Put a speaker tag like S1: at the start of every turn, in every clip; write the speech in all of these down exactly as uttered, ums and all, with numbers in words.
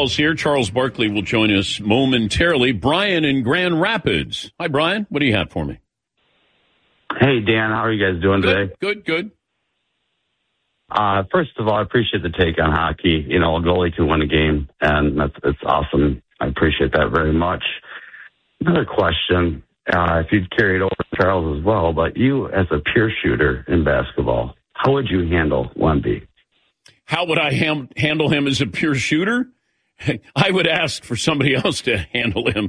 S1: calls here. Charles Barkley will join us momentarily. Brian in Grand Rapids. Hi, Brian. What do you have for me?
S2: Hey, Dan. How are you guys doing
S1: good,
S2: today?
S1: Good, good.
S2: Uh, first of all, I appreciate the take on hockey. You know, a goalie can win a game, and that's it's awesome. I appreciate that very much. Another question, uh, if you'd carry it over to Charles as well, but you as a pure shooter in basketball, how would you handle Wemby?
S1: How would I ham- handle him as a pure shooter? I would ask for somebody else to handle him.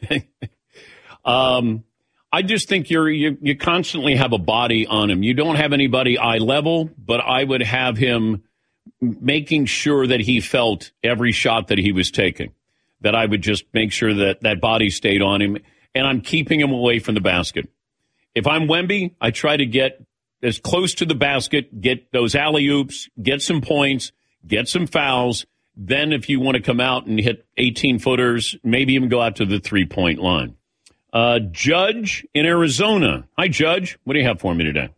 S1: um, I just think you're you, you constantly have a body on him. You don't have anybody eye level, but I would have him making sure that he felt every shot that he was taking. That I would just make sure that that body stayed on him, and I'm keeping him away from the basket. If I'm Wemby, I try to get as close to the basket, get those alley-oops, get some points, get some fouls. Then if you want to come out and hit eighteen-footers, maybe even go out to the three-point line. Uh, Judge in Arizona. Hi, Judge. What do you have for me today?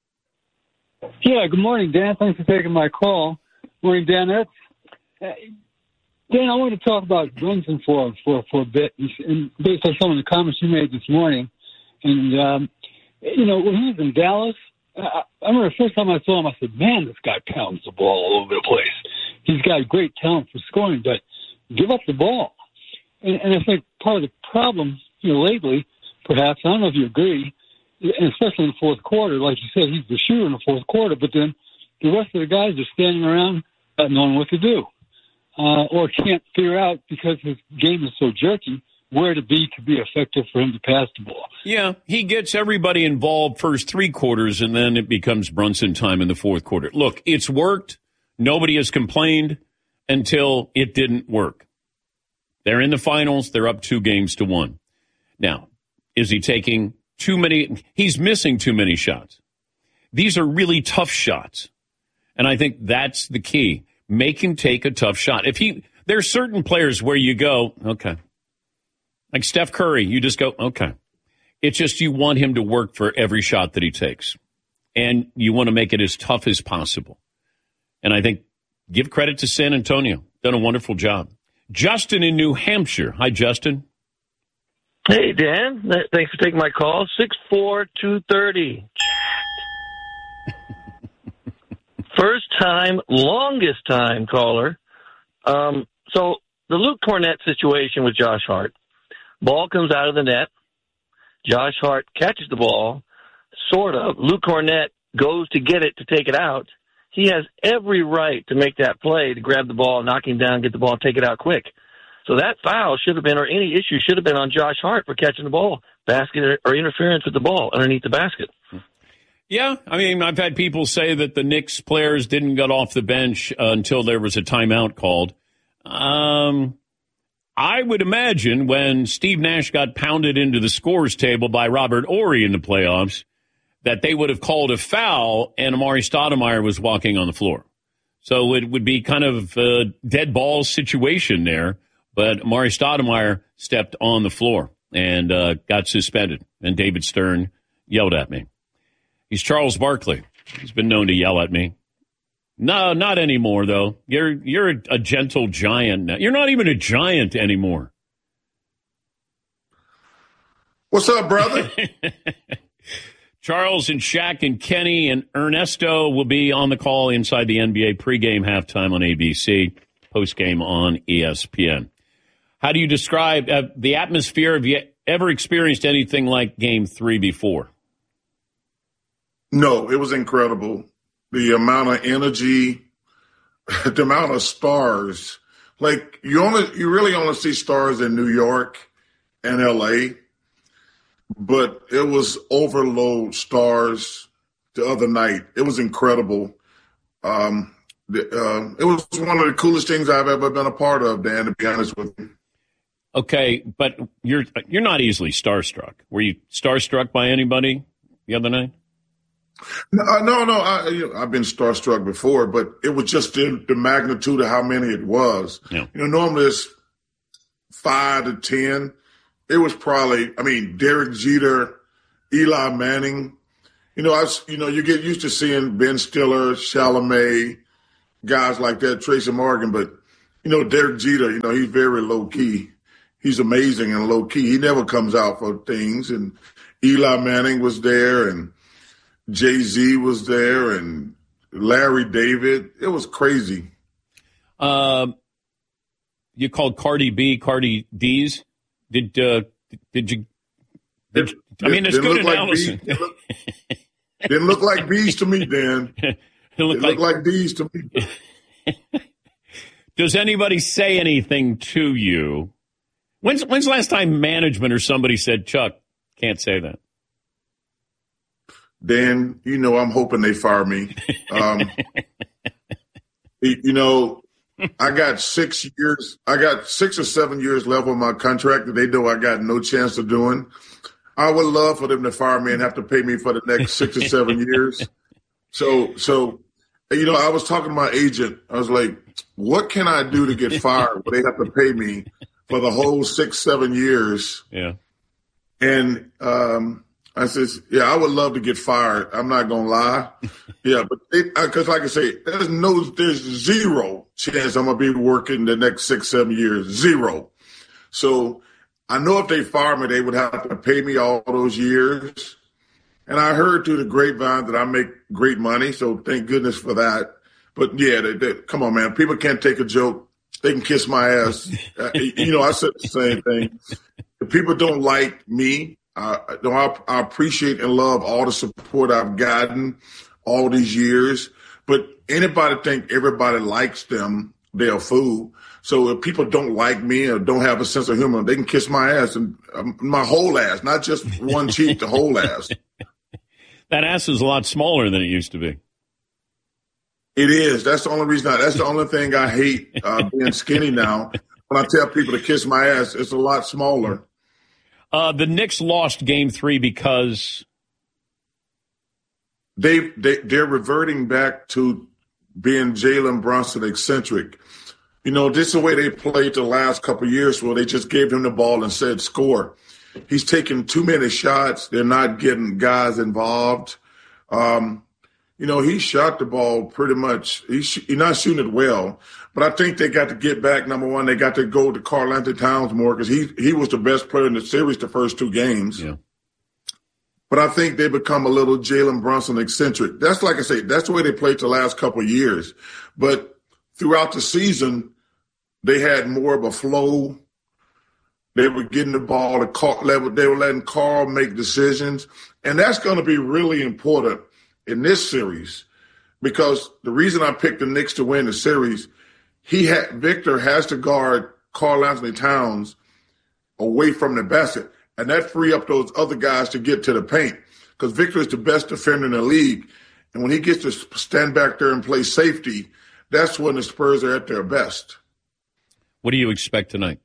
S3: Yeah, good morning, Dan. Thanks for taking my call. Morning, Dan. That's, uh, Dan, I want to talk about Brunson for, for, for a bit, and based on some of the comments you made this morning. And, um, you know, when he was in Dallas, I, I remember the first time I saw him, I said, man, this guy pounds the ball all over the place. He's got great talent for scoring, but give up the ball. And, and I think part of the problem, you know, lately, perhaps, I don't know if you agree, and especially in the fourth quarter, like you said, he's the shooter in the fourth quarter, but then the rest of the guys are standing around not knowing what to do, uh, or can't figure out, because his game is so jerky, where to be to be effective for him to pass the ball.
S1: Yeah, he gets everybody involved first three quarters, and then it becomes Brunson time in the fourth quarter. Look, it's worked. Nobody has complained until it didn't work. They're in the finals. They're up two games to one. Now, is he taking too many? He's missing too many shots. These are really tough shots. And I think that's the key. Make him take a tough shot. If he, there are certain players where you go, okay. Like Steph Curry, you just go, okay. It's just you want him to work for every shot that he takes. And you want to make it as tough as possible. And I think give credit to San Antonio. Done a wonderful job. Justin in New Hampshire. Hi, Justin.
S4: Hey, Dan. Thanks for taking my call. six four, two thirty. First time, longest time caller. Um, so the Luke Cornett situation with Josh Hart. Ball comes out of the net. Josh Hart catches the ball, sort of. Luke Cornett goes to get it to take it out. He has every right to make that play, to grab the ball, knock him down, get the ball, and take it out quick. So that foul should have been, or any issue should have been on Josh Hart for catching the ball, basket or interference with the ball underneath the basket.
S1: Yeah, I mean, I've had people say that the Knicks players didn't get off the bench uh, until there was a timeout called. Um, I would imagine when Steve Nash got pounded into the scores table by Robert Horry in the playoffs, that they would have called a foul and Amari Stoudemire was walking on the floor. So it would be kind of a dead ball situation there. But Amari Stoudemire stepped on the floor and uh, got suspended. And David Stern yelled at me. He's Charles Barkley. He's been known to yell at me. No, not anymore, though. You're you're a, a gentle giant now. You're not even a giant anymore.
S5: What's up, brother?
S1: Charles and Shaq and Kenny and Ernesto will be on the call inside the N B A pregame, halftime on A B C, postgame on E S P N. How do you describe uh, the atmosphere? Have you ever experienced anything like Game Three before?
S5: No, it was incredible. The amount of energy, the amount of stars. Like you only, you really only see stars in New York and L A, but it was overload stars the other night. It was incredible. Um, the, uh, it was one of the coolest things I've ever been a part of, Dan, to be honest with you.
S1: Okay, but you're you're not easily starstruck. Were you starstruck by anybody the other night?
S5: No, no, no I, you know, I've been starstruck before, but it was just the, the magnitude of how many it was.
S1: Yeah.
S5: You know, normally it's five to ten. It was probably, I mean, Derek Jeter, Eli Manning. You know, I, you know, you get used to seeing Ben Stiller, Chalamet, guys like that, Tracy Morgan, but you know, Derek Jeter, you know, he's very low key. He's amazing and low key. He never comes out for things. And Eli Manning was there, and Jay-Z was there, and Larry David. It was crazy.
S1: Uh, you called Cardi B Cardi D's. Did uh, did you? Did,
S5: it,
S1: I mean, it's good
S5: like
S1: analysis.
S5: Didn't look, didn't look like B's to me, Dan.
S1: it
S5: looked
S1: like,
S5: look like D's to me.
S1: Does anybody say anything to you? When's when's the last time management or somebody said, Chuck, can't say that?
S5: Dan, you know, I'm hoping they fire me. Um, you know, I got six years, I got six or seven years left on my contract that they know I got no chance of doing. I would love for them to fire me and have to pay me for the next six or seven years. So, so, you know, I was talking to my agent. I was like, what can I do to get fired where they have to pay me for the whole six, seven years?
S1: Yeah.
S5: And, um, I says, yeah, I would love to get fired. I'm not going to lie. Yeah, but because like I say, there's no, there's zero chance I'm going to be working the next six, seven years. Zero. So I know if they fire me, they would have to pay me all those years. And I heard through the grapevine that I make great money. So thank goodness for that. But yeah, they, they, come on, man. People can't take a joke. They can kiss my ass. uh, you know, I said the same thing. If people don't like me, Uh, I, I appreciate and love all the support I've gotten all these years, but anybody think everybody likes them, they're a fool. So if people don't like me or don't have a sense of humor, they can kiss my ass and um, my whole ass, not just one cheek, the whole ass.
S1: That ass is a lot smaller than it used to be.
S5: It is. That's the only reason. I, that's the only thing I hate uh, being skinny now. When I tell people to kiss my ass, it's a lot smaller.
S1: Uh, the Knicks lost game three because
S5: they, they, they're reverting back to being Jalen Brunson eccentric. You know, this is the way they played the last couple of years where they just gave him the ball and said score. He's taking too many shots. They're not getting guys involved. Um, you know, he shot the ball pretty much. He's, he's not shooting it well. But I think they got to get back. Number one, they got to go to Karl-Anthony Towns more because he he was the best player in the series the first two games.
S1: Yeah.
S5: But I think they become a little Jalen Brunson eccentric. That's like I say, that's the way they played the last couple of years. But throughout the season, they had more of a flow. They were getting the ball to Carl, they were letting Carl make decisions. And that's going to be really important in this series because the reason I picked the Knicks to win the series, he had Victor has to guard Karl-Anthony Towns away from the basket, and that free up those other guys to get to the paint because Victor is the best defender in the league. And when he gets to stand back there and play safety, that's when the Spurs are at their best.
S1: What do you expect tonight?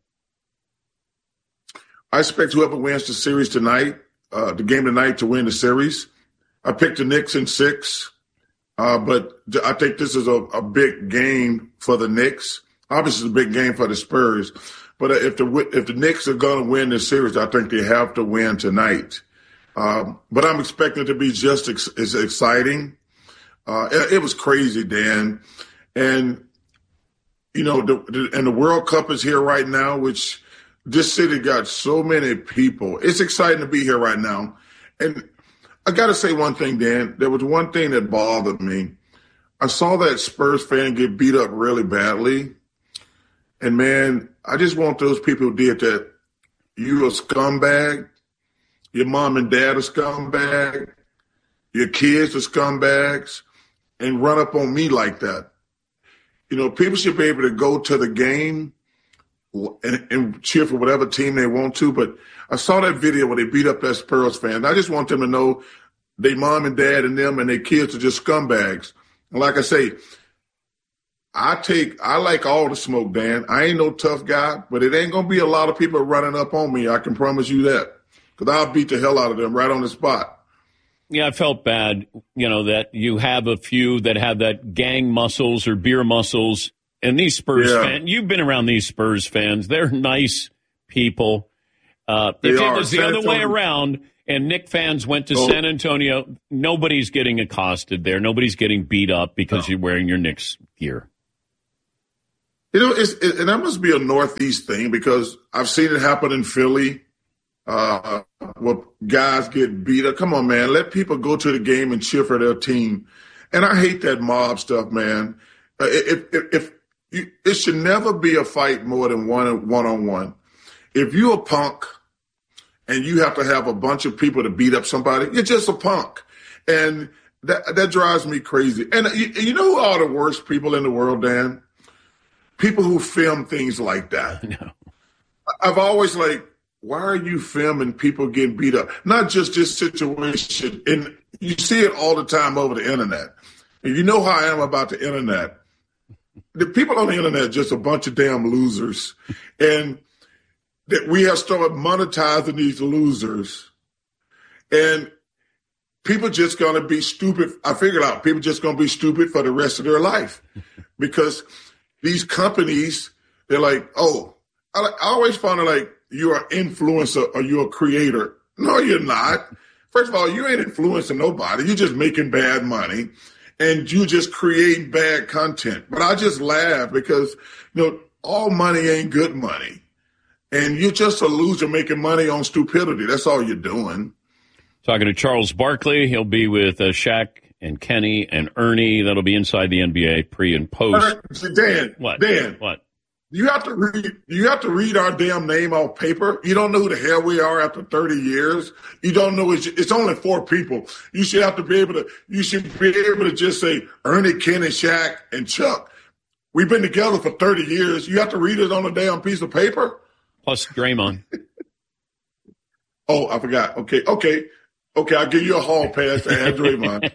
S5: I expect whoever wins the series tonight, uh, the game tonight, to win the series. I picked the Knicks in six. Uh, but I think this is a, a big game for the Knicks. Obviously, it's a big game for the Spurs. But if the if the Knicks are going to win this series, I think they have to win tonight. Um, but I'm expecting it to be just ex- as exciting. Uh, it, it was crazy, Dan. And, you know, the, the, and the World Cup is here right now, which this city got so many people. It's exciting to be here right now. And I got to say one thing, Dan. There was one thing that bothered me. I saw that Spurs fan get beat up really badly. And, man, I just want those people who did that. You a scumbag. Your mom and dad are scumbag. Your kids are scumbags. And run up on me like that. You know, people should be able to go to the game and, and cheer for whatever team they want to. But I saw that video where they beat up that Spurs fan. I just want them to know they mom and dad and them and their kids are just scumbags. And like I say, I take, I like all the smoke, Dan. I ain't no tough guy, but it ain't going to be a lot of people running up on me. I can promise you that. Because I'll beat the hell out of them right on the spot.
S1: Yeah, I felt bad, you know, that you have a few that have that gang muscles or beer muscles. And these Spurs yeah. fans, you've been around these Spurs fans. They're nice people. Uh, if it was the other way around and Knick fans went to oh. San Antonio, nobody's getting accosted there. Nobody's getting beat up because no. you're wearing your Knicks gear.
S5: You know, it's, it, and that must be a Northeast thing because I've seen it happen in Philly uh, where guys get beat up. Come on, man. Let people go to the game and cheer for their team. And I hate that mob stuff, man. Uh, if, if, if you, it should never be a fight more than one one-on-one. If you're a punk and you have to have a bunch of people to beat up somebody, you're just a punk. And that, that drives me crazy. And you, you know who are the worst people in the world, Dan? People who film things like that.
S1: No.
S5: I've always like, why are you filming people getting beat up? Not just this situation. And you see it all the time over the internet. And you know how I am about the internet. The people on the internet are just a bunch of damn losers. And that we have started monetizing these losers. And people just going to be stupid. I figured out people just going to be stupid for the rest of their life because these companies, they're like, oh, I, I always found it like you're an influencer or you're a creator. No, you're not. First of all, you ain't influencing nobody. You're just making bad money and you just create bad content. But I just laugh because, you know, all money ain't good money. And you're just a loser making money on stupidity. That's all you're doing.
S1: Talking to Charles Barkley. He'll be with uh, Shaq and Kenny and Ernie. That'll be inside the N B A pre and post.
S5: Uh, Dan,
S1: what?
S5: Dan,
S1: what?
S5: You have to read. You have to read our damn name off paper. You don't know who the hell we are after thirty years. You don't know it's, it's only four people. You should have to be able to. You should be able to just say Ernie, Kenny, Shaq, and Chuck. We've been together for thirty years. You have to read it on a damn piece of paper.
S1: Plus Draymond.
S5: Oh, I forgot. Okay, okay, okay. I'll give you a hall pass to add Draymond.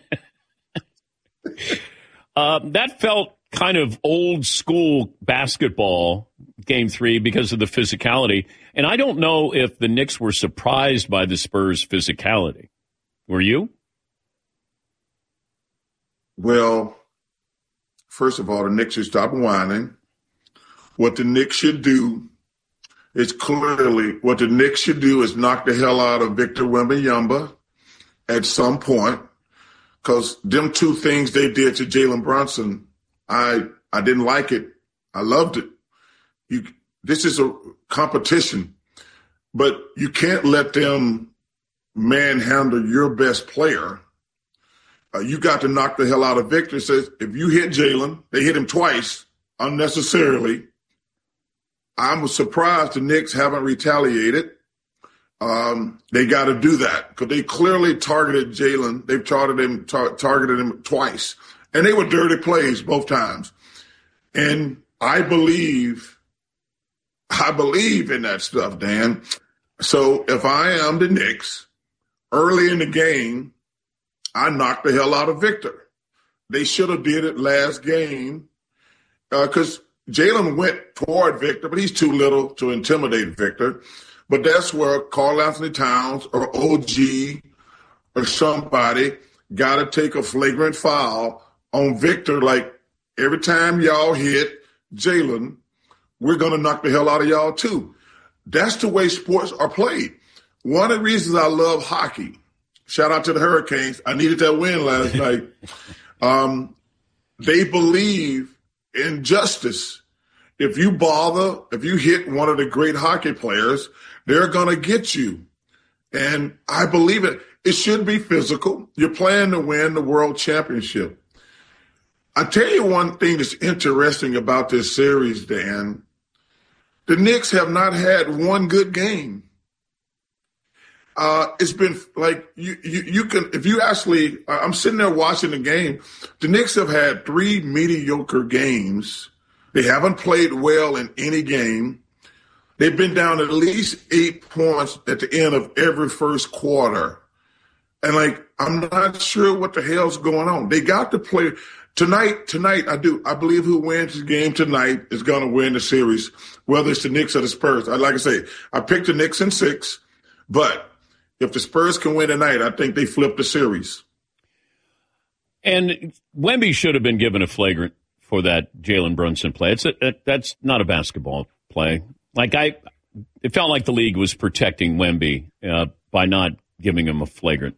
S1: uh, that felt kind of old school basketball game three because of the physicality. And I don't know if the Knicks were surprised by the Spurs' physicality. Were you?
S5: Well, first of all, the Knicks should stop whining. What the Knicks should do is clearly what the Knicks should do is knock the hell out of Victor Wembanyama at some point because them two things they did to Jalen Brunson, I I didn't like it. I loved it. You, this is a competition, but you can't let them manhandle your best player. Uh, you got to knock the hell out of Victor. Says if you hit Jalen, they hit him twice unnecessarily. I'm surprised the Knicks haven't retaliated. Um, they got to do that because they clearly targeted Jalen. They've targeted him, tar- targeted him twice, and they were dirty plays both times. And I believe, I believe in that stuff, Dan. So if I am the Knicks, early in the game, I knocked the hell out of Victor. They should have did it last game because. Uh, Jalen went toward Victor, but he's too little to intimidate Victor. But that's where Karl Anthony Towns or O G or somebody got to take a flagrant foul on Victor. Like every time y'all hit Jalen, we're going to knock the hell out of y'all too. That's the way sports are played. One of the reasons I love hockey, shout out to the Hurricanes. I needed that win last night. Um, they believe in justice. If you bother, if you hit one of the great hockey players, they're going to get you. And I believe it. It should be physical. You're playing to win the world championship. I tell you one thing that's interesting about this series, Dan. The Knicks have not had one good game. Uh, it's been like you, you, you can, if you actually, I'm sitting there watching the game. The Knicks have had three mediocre games. They haven't played well in any game. They've been down at least eight points at the end of every first quarter. And like, I'm not sure what the hell's going on. They got to play tonight. Tonight, I do. I believe who wins the game tonight is going to win the series, whether it's the Knicks or the Spurs. I like I say, I picked the Knicks in six, but if the Spurs can win tonight, I think they flip the series.
S1: And Wemby should have been given a flagrant for that Jalen Brunson play. It's a, it, that's not a basketball play. Like I, it felt like the league was protecting Wemby uh, by not giving him a flagrant.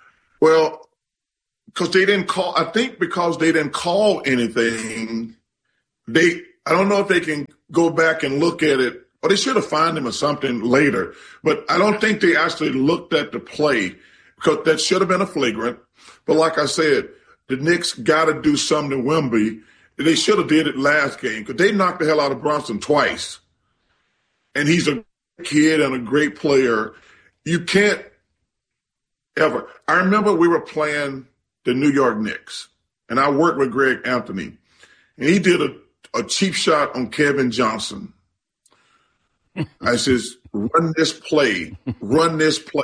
S5: Well, because they didn't call. I think because they didn't call anything, they, I don't know if they can go back and look at it, or they should have fined him or something later, but I don't think they actually looked at the play because that should have been a flagrant. But like I said, the Knicks got to do something to Wemby. They should have did it last game because they knocked the hell out of Brunson twice. And he's a kid and a great player. You can't ever. I remember we were playing the New York Knicks, and I worked with Greg Anthony, and he did a, a cheap shot on Kevin Johnson. I says, run this play, run this play.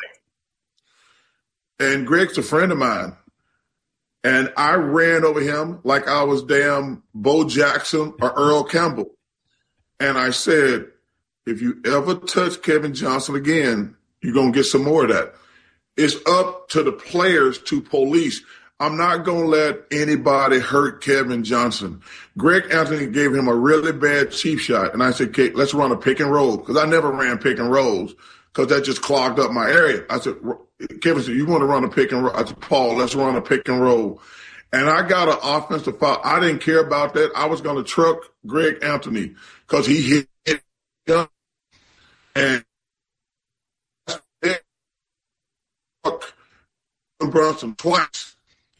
S5: And Greg's a friend of mine. And I ran over him like I was damn Bo Jackson or Earl Campbell. And I said, if you ever touch Kevin Johnson again, you're going to get some more of that. It's up to the players to police. I'm not going to let anybody hurt Kevin Johnson. Greg Anthony gave him a really bad cheap shot. And I said, okay, let's run a pick and roll. Because I never ran pick and rolls because that just clogged up my area. I said, Kevin said, you want to run a pick and roll? I said, Paul, let's run a pick and roll. And I got an offensive foul. I didn't care about that. I was going to truck Greg Anthony because he hit him. And Brunson twice.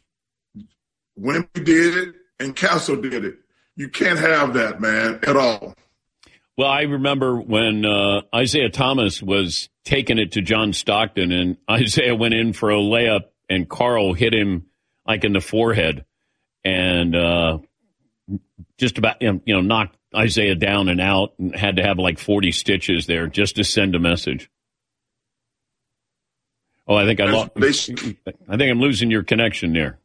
S5: Wemby did it and Castle did it. You can't have that, man, at all.
S1: Well, I remember when uh, Isaiah Thomas was taking it to John Stockton, and Isaiah went in for a layup, and Carl hit him like in the forehead, and uh, just about you know knocked Isaiah down and out, and had to have like forty stitches there just to send a message. Oh, I think I lost. I think I'm losing your connection there.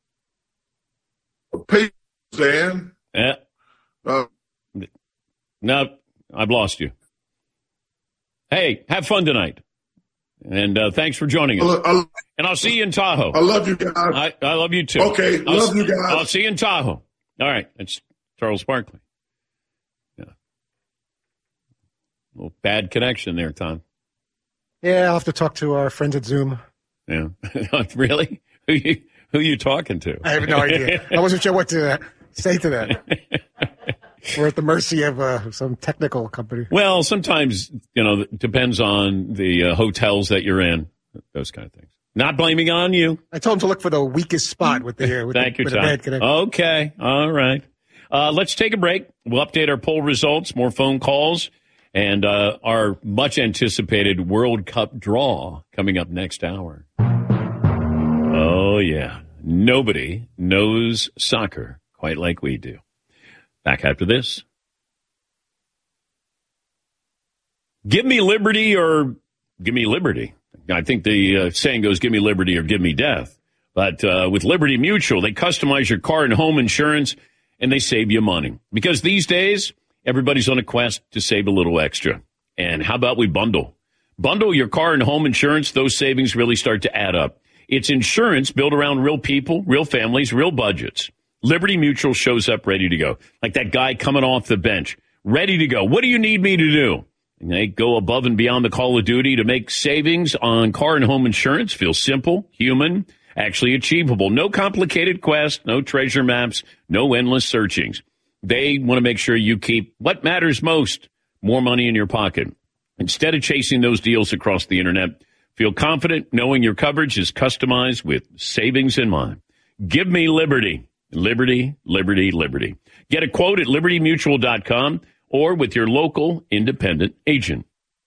S5: Pay, Dan.
S1: Yeah.
S5: Uh,
S1: no, I've lost you. Hey, have fun tonight. And uh, thanks for joining us. I lo- I lo- and I'll see you in Tahoe.
S5: I love you guys.
S1: I, I love you too.
S5: Okay,
S1: I'll
S5: love
S1: s-
S5: you guys.
S1: I'll see you in Tahoe. All right, it's Charles Barkley. Yeah. A little bad connection there, Tom.
S6: Yeah, I'll have to talk to our friends at Zoom.
S1: Yeah. Really? Who you, who you talking to?
S6: I have no idea. I wasn't sure what to say to that. We're at the mercy of uh, some technical company.
S1: Well, sometimes, you know, it depends on the uh, hotels that you're in, those kind of things. Not blaming on you.
S6: I told him to look for the weakest spot with the, uh, with
S1: Thank
S6: the,
S1: you,
S6: with
S1: Tom.
S6: the bad connection.
S1: Okay. All right. Uh, let's take a break. We'll update our poll results, more phone calls, and uh, our much-anticipated World Cup draw coming up next hour. Oh, yeah. Nobody knows soccer quite like we do. Back after this. Give me liberty or give me liberty. I think the uh, saying goes, give me liberty or give me death. But uh, with Liberty Mutual, they customize your car and home insurance, and they save you money. Because these days, everybody's on a quest to save a little extra. And how about we bundle? Bundle your car and home insurance. Those savings really start to add up. It's insurance built around real people, real families, real budgets. Liberty Mutual shows up ready to go. Like that guy coming off the bench, ready to go. What do you need me to do? And they go above and beyond the call of duty to make savings on car and home insurance feel simple, human, actually achievable. No complicated quest, no treasure maps, no endless searchings. They want to make sure you keep what matters most, more money in your pocket. Instead of chasing those deals across the internet, feel confident knowing your coverage is customized with savings in mind. Give me liberty. Liberty, liberty, liberty. Get a quote at liberty mutual dot com or with your local independent agent.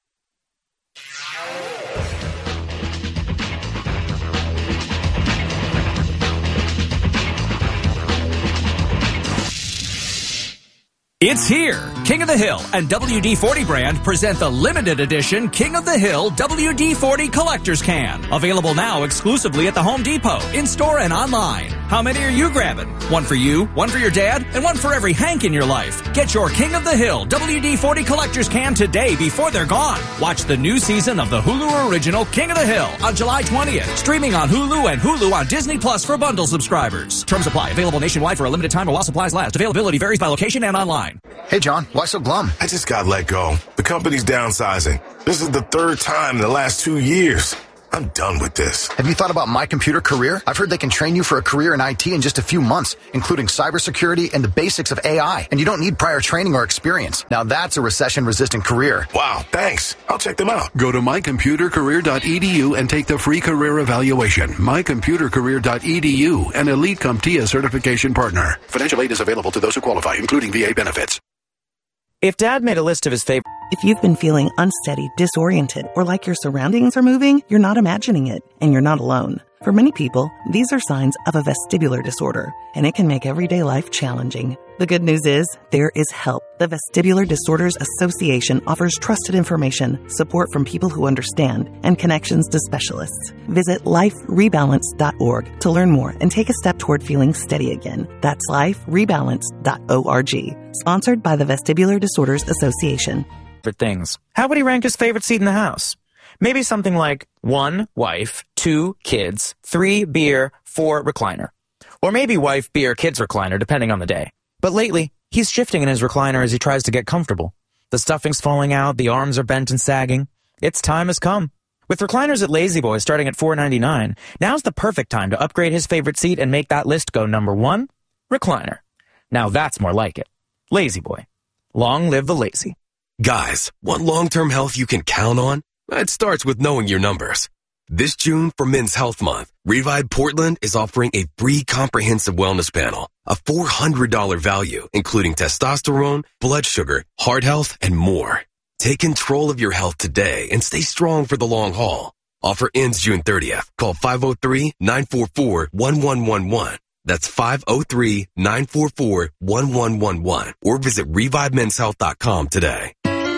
S7: It's here. King of the Hill and W D forty brand present the limited edition King of the Hill W D forty Collector's Can. Available now exclusively at the Home Depot, in-store and online. How many are you grabbing? One for you, one for your dad, and one for every Hank in your life. Get your King of the Hill W D forty Collector's Can today before they're gone. Watch the new season of the Hulu original King of the Hill on July twentieth. Streaming on Hulu and Hulu on Disney Plus for bundle subscribers. Terms apply. Available nationwide for a limited time while supplies last. Availability varies by location and online.
S8: Hey, John, why so glum?
S9: I just got let go. The company's downsizing. This is the third time in the last two years.
S8: I'm done with this.
S9: Have you thought about My Computer Career? I've heard they can train you for a career in I T in just a few months, including cybersecurity and the basics of A I. And you don't need prior training or experience. Now that's a recession-resistant career.
S8: Wow, thanks. I'll check them out.
S10: Go to my computer career dot e d u and take the free career evaluation. my computer career dot e d u, an Elite CompTIA certification partner. Financial aid is available to those who qualify, including V A benefits.
S11: If Dad made a list of his favorite...
S12: If you've been feeling unsteady, disoriented, or like your surroundings are moving, you're not imagining it, and you're not alone. For many people, these are signs of a vestibular disorder, and it can make everyday life challenging. The good news is, there is help. The Vestibular Disorders Association offers trusted information, support from people who understand, and connections to specialists. Visit life rebalance dot org to learn more and take a step toward feeling steady again. That's life rebalance dot org. Sponsored by the Vestibular Disorders Association.
S11: For things. How would he rank his favorite seat in the house? Maybe something like one, wife, two, kids, three, beer, four, recliner. Or maybe wife, beer, kids, recliner, depending on the day. But lately, he's shifting in his recliner as he tries to get comfortable. The stuffing's falling out, the arms are bent and sagging. Its time has come. With recliners at Lazy Boy starting at four ninety-nine, now's the perfect time to upgrade his favorite seat and make that list go number one, recliner. Now that's more like it. Lazy Boy. Long live the lazy.
S13: Guys, want long-term health you can count on? It starts with knowing your numbers. This June, for Men's Health Month, Revive Portland is offering a free comprehensive wellness panel, a four hundred dollars value, including testosterone, blood sugar, heart health, and more. Take control of your health today and stay strong for the long haul. Offer ends June thirtieth. Call five oh three, nine four four, one one one one. That's five oh three, nine four four, one one one one. Or visit revive men's health dot com today.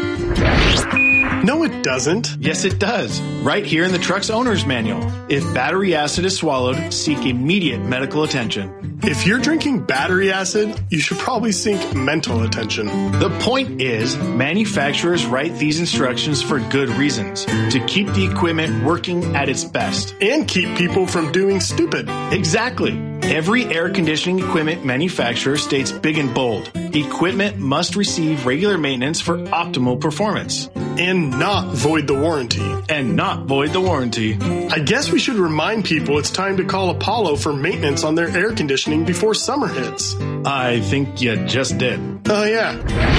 S14: No, it doesn't.
S15: Yes, it does. Right here in the truck's owner's manual. If battery acid is swallowed, seek immediate medical attention.
S14: If you're drinking battery acid, you should probably seek mental attention.
S15: The point is, manufacturers write these instructions for good reasons. To keep the equipment working at its best.
S14: And keep people from doing stupid.
S15: Exactly. Every air conditioning equipment manufacturer states big and bold. Equipment must receive regular maintenance for optimal performance.
S14: And not void the warranty.
S15: And not void the warranty.
S14: I guess we should remind people it's time to call Apollo for maintenance on their air conditioning before summer hits.
S15: I think you just did.
S14: Oh, yeah.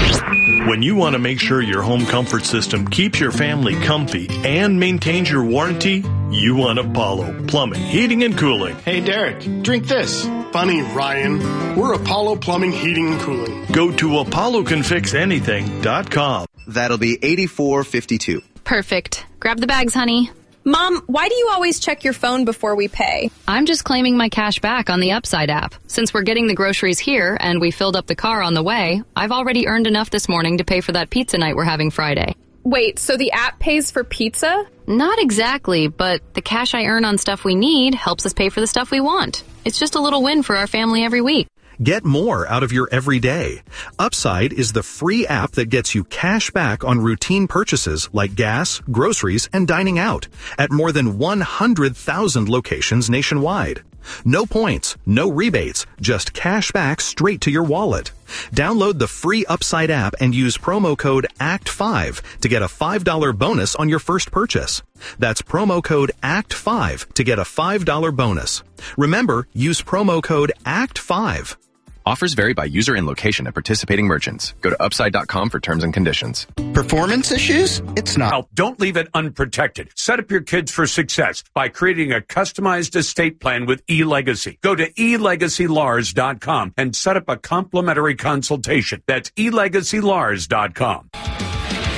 S16: When you want to make sure your home comfort system keeps your family comfy and maintains your warranty, you want Apollo Plumbing, Heating, and Cooling.
S15: Hey, Derek, drink this.
S14: Funny, Ryan. We're Apollo Plumbing, Heating, and Cooling.
S16: Go to apollo can fix anything dot com.
S17: That'll be eighty-four fifty-two.
S18: Perfect. Grab the bags, honey.
S19: Mom, why do you always check your phone before we pay?
S18: I'm just claiming my cash back on the Upside app. Since we're getting the groceries here and we filled up the car on the way, I've already earned enough this morning to pay for that pizza night we're having Friday.
S19: Wait, so the app pays for pizza?
S18: Not exactly, but the cash I earn on stuff we need helps us pay for the stuff we want. It's just a little win for our family every week.
S20: Get more out of your everyday. Upside is the free app that gets you cash back on routine purchases like gas, groceries, and dining out at more than one hundred thousand locations nationwide. No points, no rebates, just cash back straight to your wallet. Download the free Upside app and use promo code A C T five to get a five dollars bonus on your first purchase. That's promo code A C T five to get a five dollars bonus. Remember, use promo code A C T five.
S21: Offers vary by user and location at participating merchants. Go to upside dot com for terms and conditions.
S17: Performance issues? It's not.
S22: Oh, don't leave it unprotected. Set up your kids for success by creating a customized estate plan with eLegacy. Go to e legacy lars dot com and set up a complimentary consultation. That's e legacy lars dot com.